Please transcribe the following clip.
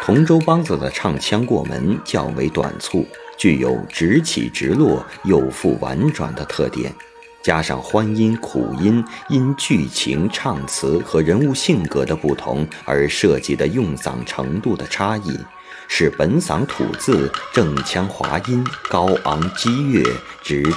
同州梆子的唱腔过门较为短促，具有直起直落、有负婉转的特点，加上欢音、苦音因剧情、唱词和人物性格的不同而涉及的用嗓程度的差异，使本嗓吐字正腔滑音高昂激越，直